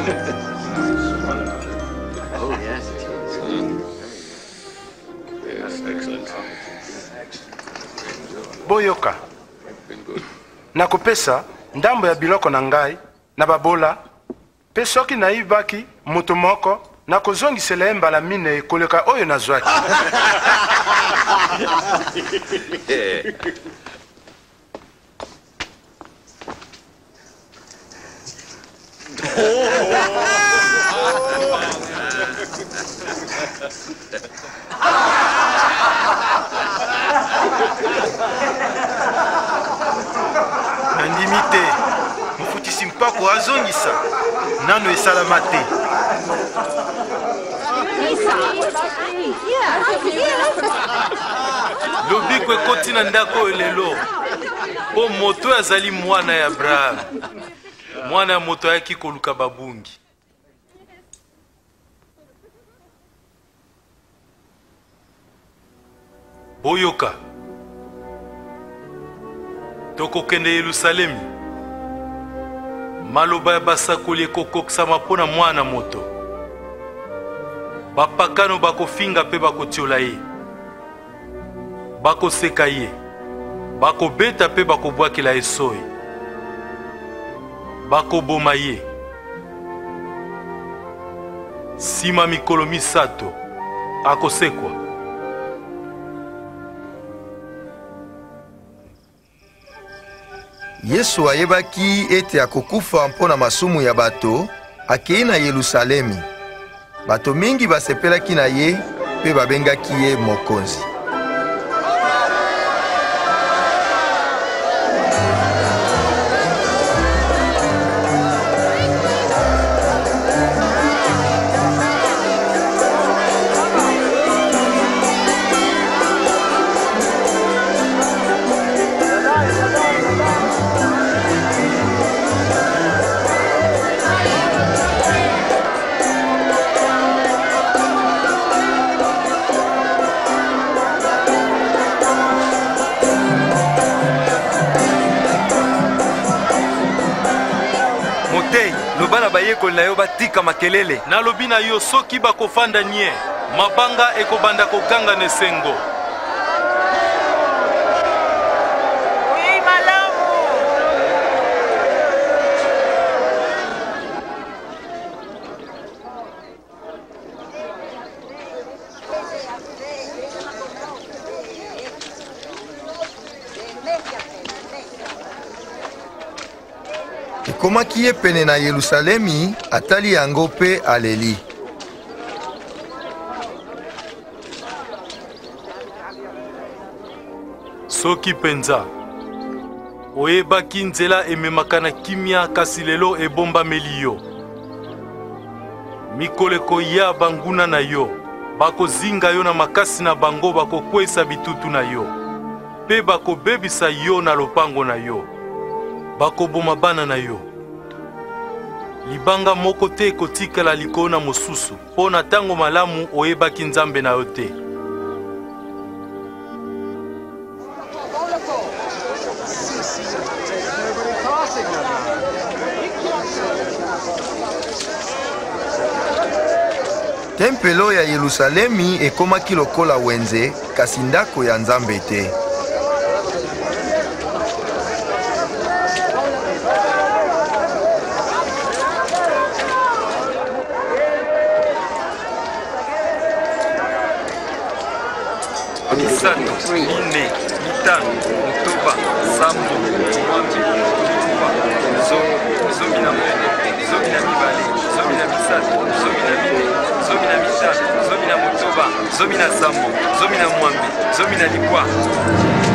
Oh, yes. Yes, excellent. Boyoka. Nakopesa ndambo ya biloko na ngai na babola pe soki naibaki moto moko nakozongisela ye mbala mine koleka oyo nazwaki. Nandimi te mofutisi mpako azongisa nano esalama te. lobiko ekoti na ndako oyo lelo mpo moto oyo azali mwana ya Abraham, mwana ya moto ayaki koluka babungi. Boyoka, tokokende Yerusalemi, maloba ya basakoli ekokokisama mpo na mwana moto. Bapakano bakofinga mpe bakotiola ye, bakoseka ye, bakobeta mpe bakobwakela ye soyi, bakoboma ye. Sima mikolo misato akosekwa. Yesu ayebaki ete akokufa mpona masumu ya bato, akei na Yerusalemi. Bato mingi basepelaki na ye pe babengaki ye mokonzi. Lobana bayekoli na yo batika makelele. Nalobi na yo soki bakofanda nye, mabanga ekobanda kokanga na esengo. Oui, malamu. Ekomaki ye pene na Yerusalemi, atali yango pe aleli. Soki penza oyebaki nzela ememaka na kimia, kasi lelo ebombameli yo. Mikoleko ya banguna na yo bakozinga yo na makasi na bango, bakokwesa bitutu na yo pe bakobebisa yo na lopango na yo, bakoboma bana na yo. Libanga moko te ekotikala likolo na mosusu, mpo na ntango malamu oyebaki Nzambe na yo te. Tempelo ya Yerusalemi ekomaki lokola wenze, kasi ndako ya Nzambe te. Misato, mine, mitano, motoba, sambo, mwambi, likuba, zomi na mone, zomi na mibale, zomi na misato, zomi na mine, zomi na mitano, zomi na motoba, zomi na sambo, zomi na mwambi, zomi na likwa.